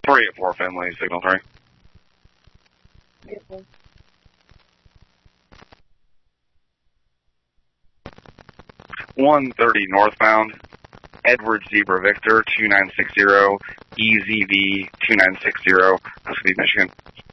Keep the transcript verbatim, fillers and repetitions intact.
three at four Finley, signal three. Beautiful. one thirty northbound, Edward Zebra Victor two nine six zero, E Z V two nine six zero, Muscatine, Michigan.